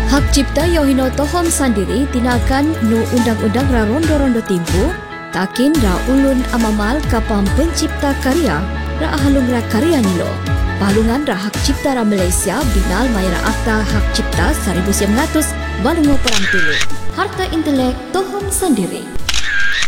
Hak cipta yohino tohom sandiri tinakan nu undang-undang ra rondo-rondo timpu takin ra ulun amamal kapam pencipta karya ra ahalung ra karya nilo. Palungan ra hak cipta ra Malaysia binal mayra akta hak cipta 1900 balungo perang tilu. Harta intelek tohom sandiri.